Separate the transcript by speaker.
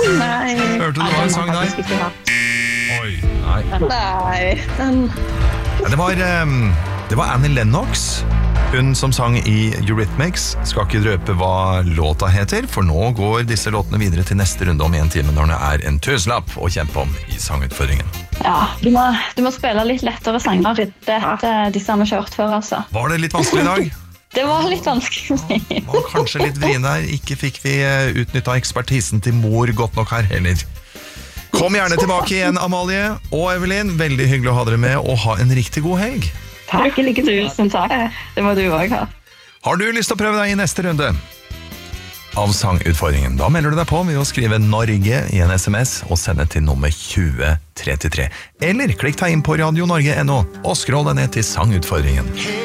Speaker 1: Nei.
Speaker 2: Hørte du hva hun sang der? Oi, nei. Det var Annie Lennox, hun som sang i Eurythmics. Skal ikke drøpe hva låta heter, for nå går disse låtene videre til neste runde om 1 time når det er en tusenlapp å kjempe om i sangutfordringen.
Speaker 1: Ja, du må spille litt lettere sanger. Disse har vi kjørt før, altså.
Speaker 2: Var det litt vanskelig i dag?
Speaker 1: Det var litt vanskelig.
Speaker 2: Var kanskje litt vrien her. Ikke fikk vi utnyttet ekspertisen til mor godt nok her heller. Kom gjerne tilbake igjen, Amalie og Evelyn. Veldig hyggelig å ha dere med, og ha en riktig god helg.
Speaker 1: Takk, like tusen takk. Det må du også ha.
Speaker 2: Har du lyst til å prøve deg i neste runde av sangutfordringen? Da melder du deg på ved å skrive Norge i en SMS og sende til nummer 2033. Eller klikk deg inn på radionorge.no og scroll deg ned til sangutfordringen.